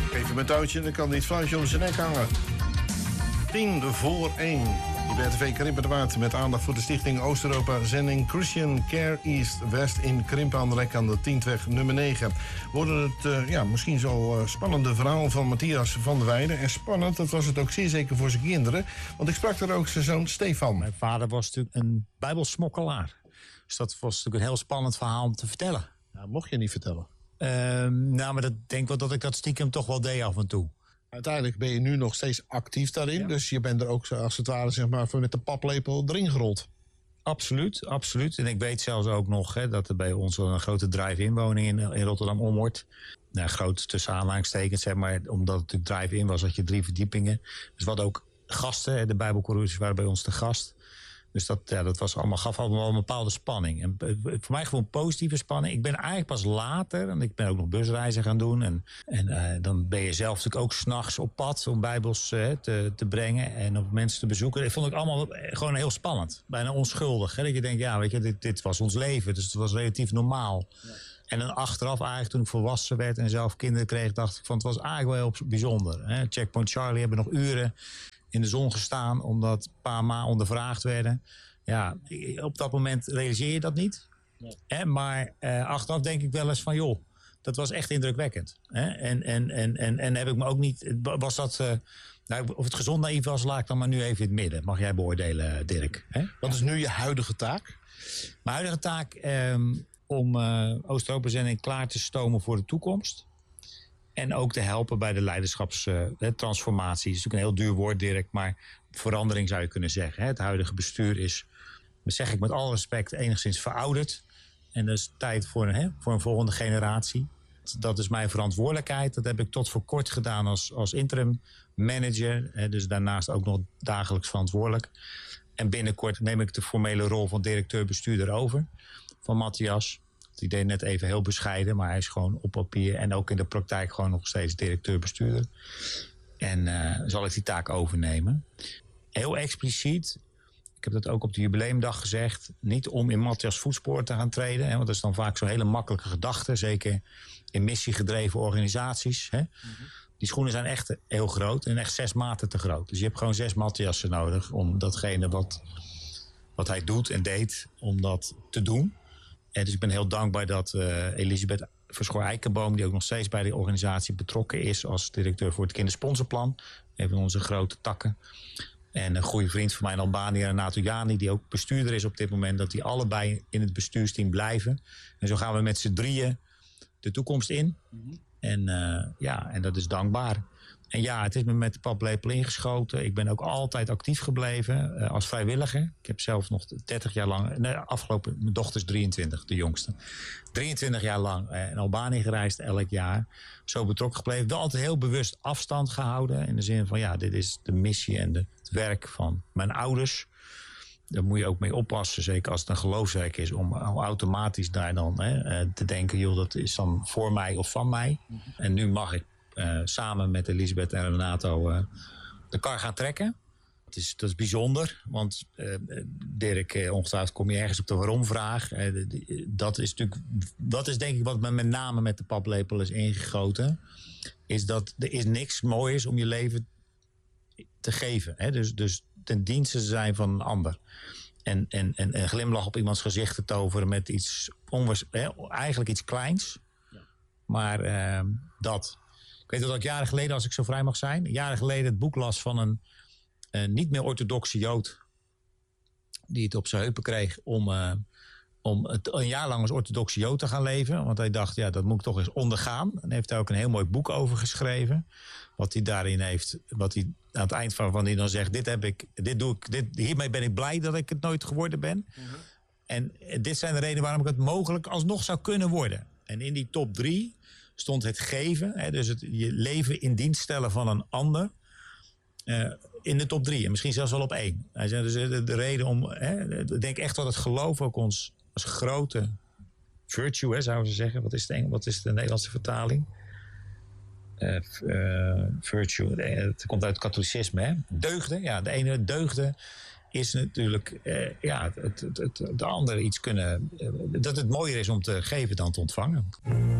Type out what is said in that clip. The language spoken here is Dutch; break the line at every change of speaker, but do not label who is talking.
Even mijn touwtje, dan kan dit fluitje om zijn nek hangen. 1:10. Je bent TV Krimpen de Waard met aandacht voor de stichting Oost-Europa Zending Christian Care East-West in Krimpen aan de Lek aan de Tientweg nummer 9. Worden het misschien zo spannende verhaal van Matthias van der Weijden. En spannend, dat was het ook zeer zeker voor zijn kinderen. Want ik sprak er ook zijn zoon Stefan.
Mijn vader was natuurlijk een bijbelsmokkelaar. Dus dat was natuurlijk een heel spannend verhaal om te vertellen.
Nou, mocht je niet vertellen?
Maar dat denk ik wel dat ik dat stiekem toch wel deed af en toe.
Uiteindelijk ben je nu nog steeds actief daarin. Ja. Dus je bent er ook als het ware zeg maar, met de paplepel erin gerold.
Absoluut, absoluut. En ik weet zelfs ook nog dat er bij ons een grote drive-in woning in Rotterdam Ommoord. Nou, groot tussen aanhalingstekens, zeg maar, omdat het natuurlijk drive-in was, had je 3 verdiepingen. Dus wat ook gasten, de Bijbelcoureurs waren bij ons te gast. Dus dat gaf allemaal een bepaalde spanning. En voor mij gewoon positieve spanning. Ik ben eigenlijk pas later, en ik ben ook nog busreizen gaan doen. En dan ben je zelf natuurlijk ook 's nachts op pad om bijbels te brengen en op mensen te bezoeken. Dat vond ik allemaal gewoon heel spannend. Bijna onschuldig. Hè? Dat je denkt, ja, weet je, dit was ons leven. Dus het was relatief normaal. Ja. En dan achteraf eigenlijk, toen ik volwassen werd en zelf kinderen kreeg, dacht ik van het was eigenlijk wel heel bijzonder. Hè? Checkpoint Charlie hebben nog uren in de zon gestaan omdat pa en ma ondervraagd werden. Ja, op dat moment realiseer je dat niet. Nee. Maar achteraf denk ik wel eens van joh, dat was echt indrukwekkend. En heb ik me ook niet, was dat, of het gezond naïef was, laat ik dan maar nu even in het midden. Mag jij beoordelen, Dirk?
Wat is nu je huidige taak?
Mijn huidige taak om Oost-Europa Zending klaar te stomen voor de toekomst. En ook te helpen bij de leiderschapstransformatie. Dat is natuurlijk een heel duur woord, Dirk, maar verandering zou je kunnen zeggen. Het huidige bestuur is, dat zeg ik met alle respect, enigszins verouderd. En dat is tijd voor een volgende generatie. Dat is mijn verantwoordelijkheid. Dat heb ik tot voor kort gedaan als interim manager. Dus daarnaast ook nog dagelijks verantwoordelijk. En binnenkort neem ik de formele rol van directeur-bestuurder over. Van Matthias. Die deed net even heel bescheiden, maar hij is gewoon op papier en ook in de praktijk gewoon nog steeds directeur-bestuurder. En zal ik die taak overnemen. Heel expliciet, ik heb dat ook op de jubileumdag gezegd, niet om in Matthias' voetspoor te gaan treden. Want dat is dan vaak zo'n hele makkelijke gedachte, zeker in missiegedreven organisaties. Die schoenen zijn echt heel groot en echt 6 maten te groot. Dus je hebt gewoon 6 Matthiassen nodig om datgene wat hij doet en deed, om dat te doen. En dus ik ben heel dankbaar dat Elisabeth Verschoor-Eikenboom, die ook nog steeds bij de organisatie betrokken is als directeur voor het kindersponsorplan, een van onze grote takken. En een goede vriend van mij in Albanië, Renato Jani, die ook bestuurder is op dit moment, dat die allebei in het bestuursteam blijven. En zo gaan we met z'n drieën de toekomst in. En dat is dankbaar. En ja, het is me met de paplepel ingeschoten. Ik ben ook altijd actief gebleven als vrijwilliger. Ik heb zelf nog 30 jaar lang, mijn dochter is 23, de jongste. 23 jaar lang in Albanië gereisd, elk jaar. Zo betrokken gebleven. Wel altijd heel bewust afstand gehouden. In de zin van, ja, dit is de missie en het werk van mijn ouders. Daar moet je ook mee oppassen, zeker als het een geloofswerk is, om automatisch daar dan te denken, joh, dat is dan voor mij of van mij. En nu mag ik samen met Elisabeth en Renato de kar gaan trekken. Dat is bijzonder, want Dirk, ongetwijfeld kom je ergens op de waarom-vraag. Dat is denk ik wat me met name met de paplepel is ingegoten. Is dat er is niks moois om je leven te geven. Hè? Dus ten dienste zijn van een ander. En een glimlach op iemands gezicht te toveren met iets eigenlijk iets kleins. Ja. Maar dat. Ik weet dat ik jaren geleden, als ik zo vrij mag zijn, jaren geleden het boek las van een niet meer orthodoxe Jood. Die het op zijn heupen kreeg om een jaar lang als orthodoxe Jood te gaan leven. Want hij dacht, ja, dat moet ik toch eens ondergaan. En heeft hij ook een heel mooi boek over geschreven. Wat hij daarin heeft, wat hij aan het eind van hij dan zegt, hiermee ben ik blij dat ik het nooit geworden ben. En dit zijn de redenen waarom ik het mogelijk alsnog zou kunnen worden. En in die top 3 stond het geven, dus je leven in dienst stellen van een ander, in de top 3. En misschien zelfs wel op 1. Hij zei dus de reden om, ik denk echt dat het geloof ook ons als grote virtue, zouden ze zeggen. Wat is de Nederlandse vertaling? Virtue, het komt uit het katholicisme. Deugden, ja, de ene deugden is natuurlijk de andere iets kunnen, dat het mooier is om te geven dan te ontvangen.